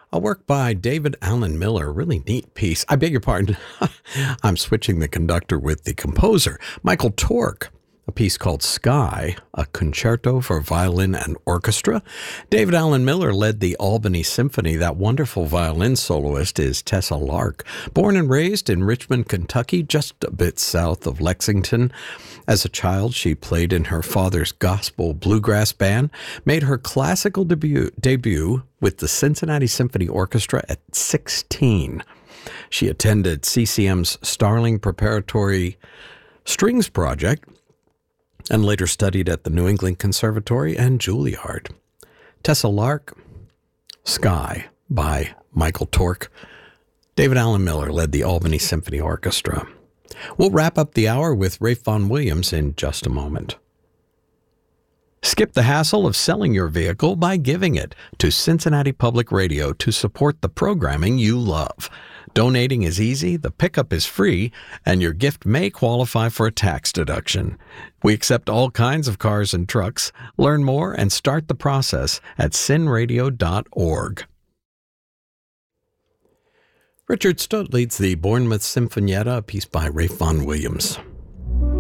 A work by David Allen Miller, really neat piece. I beg your pardon. I'm switching the conductor with the composer, Michael Tork. A piece called Sky, a concerto for violin and orchestra. David Allen Miller led the Albany Symphony. That wonderful violin soloist is Tessa Lark. Born and raised in Richmond, Kentucky, just a bit south of Lexington. As a child, she played in her father's gospel bluegrass band, made her classical debut with the Cincinnati Symphony Orchestra at 16. She attended CCM's Starling Preparatory Strings Project, and later studied at the New England Conservatory and Juilliard. Tessa Lark, Sky by Michael Tork. David Allen Miller led the Albany Symphony Orchestra. We'll wrap up the hour with Ralph Vaughan Williams in just a moment. Skip the hassle of selling your vehicle by giving it to Cincinnati Public Radio to support the programming you love. Donating is easy, the pickup is free, and your gift may qualify for a tax deduction. We accept all kinds of cars and trucks. Learn more and start the process at cinradio.org. Richard Stott leads the Bournemouth Sinfonietta, a piece by Ralph Vaughan Williams.